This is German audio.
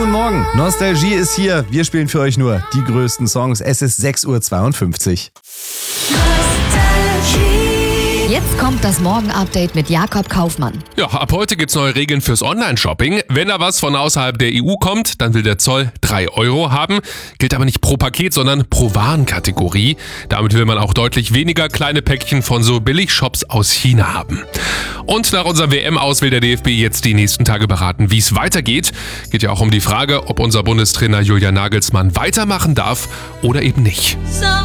guten Morgen. Nostalgie ist hier. Wir spielen für euch nur die größten Songs. Es ist 6:52 Uhr. Jetzt kommt das Morgen-Update mit Jakob Kaufmann. Ja, ab heute gibt's neue Regeln fürs Online-Shopping. Wenn da was von außerhalb der EU kommt, dann will der Zoll 3 € haben. Gilt aber nicht pro Paket, sondern pro Warenkategorie. Damit will man auch deutlich weniger kleine Päckchen von so Billigshops aus China haben. Und nach unserem WM-Aus will der DFB jetzt die nächsten Tage beraten, wie es weitergeht. Geht ja auch um die Frage, ob unser Bundestrainer Julian Nagelsmann weitermachen darf oder eben nicht.